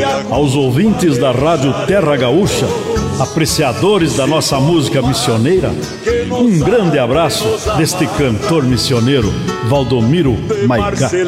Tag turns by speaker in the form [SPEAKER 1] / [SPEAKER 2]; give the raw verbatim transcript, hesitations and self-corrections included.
[SPEAKER 1] Aos ouvintes da Rádio Terra Gaúcha, apreciadores da nossa música missioneira, um grande abraço deste cantor missioneiro, Valdomiro Maicá.